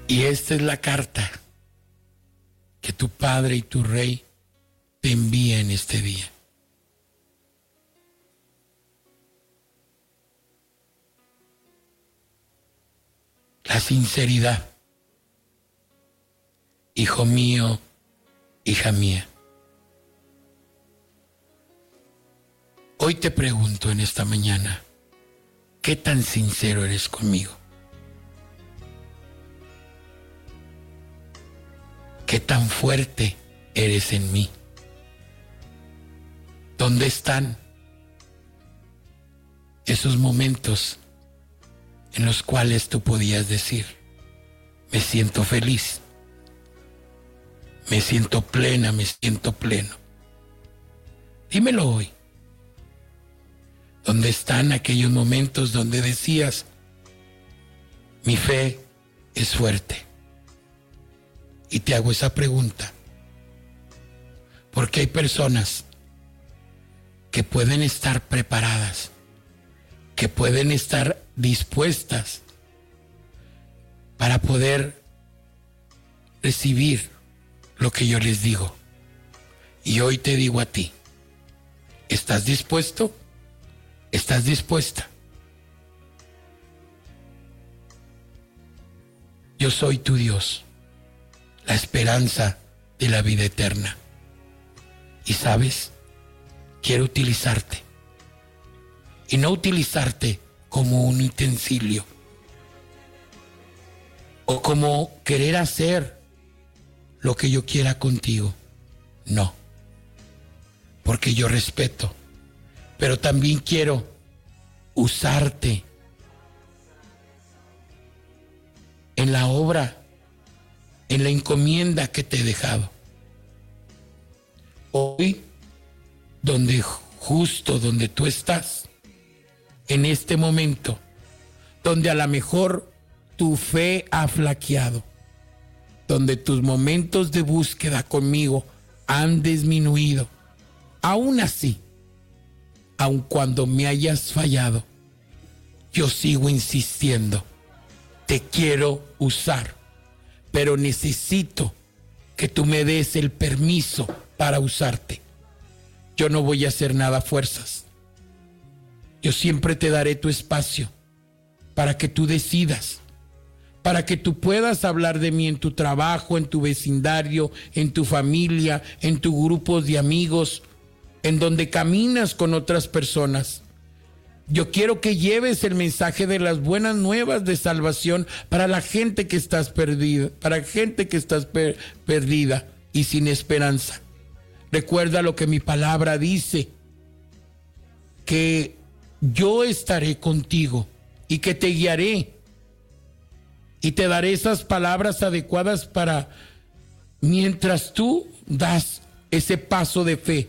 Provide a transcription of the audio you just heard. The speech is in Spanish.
Y esta es la carta que tu Padre y tu Rey te envía en este día. La sinceridad. Hijo mío, hija mía. Hoy te pregunto en esta mañana, ¿qué tan sincero eres conmigo? ¿Qué tan fuerte eres en mí? ¿Dónde están esos momentos en los cuales tú podías decir, me siento feliz, me siento plena, me siento pleno? Dímelo hoy. ¿Dónde están aquellos momentos donde decías, mi fe es fuerte? Y te hago esa pregunta, porque hay personas que pueden estar preparadas, que pueden estar dispuestas para poder recibir lo que yo les digo. Y hoy te digo a ti, ¿estás dispuesto? ¿Estás dispuesta? Yo soy tu Dios, la esperanza de la vida eterna. Y sabes, quiero utilizarte. Y no utilizarte como un utensilio o como querer hacer lo que yo quiera contigo. No, porque yo respeto, pero también quiero usarte en la obra, en la encomienda que te he dejado. Hoy, justo donde tú estás, en este momento, donde a lo mejor tu fe ha flaqueado, donde tus momentos de búsqueda conmigo han disminuido, aún así, aun cuando me hayas fallado, yo sigo insistiendo. Te quiero usar, pero necesito que tú me des el permiso para usarte. Yo no voy a hacer nada a fuerzas. Yo siempre te daré tu espacio para que tú decidas, para que tú puedas hablar de mí en tu trabajo, en tu vecindario, en tu familia, en tu grupo de amigos, en donde caminas con otras personas. Yo quiero que lleves el mensaje de las buenas nuevas de salvación para la gente que estás perdida, para gente que estás perdida y sin esperanza. Recuerda lo que mi palabra dice, que yo estaré contigo y que te guiaré y te daré esas palabras adecuadas para mientras tú das ese paso de fe